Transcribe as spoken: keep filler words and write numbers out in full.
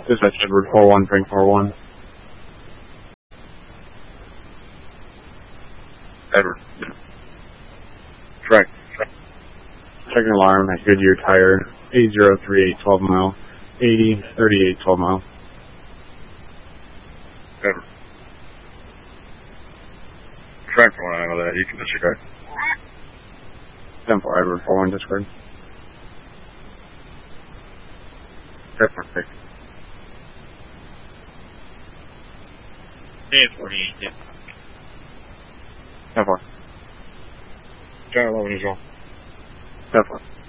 Dispatch Edward four one, Frank four one. Edward. Correct. Checking alarm at Goodyear Tire, eight zero three eight twelve mile, eighty thirty-eight twelve mile. Edward. Frank four one, I know that. You can disregard. ten four, Edward four one, discord. Edward, six. eight forty-eight, yeah. ten four. John eleven usual. ten four.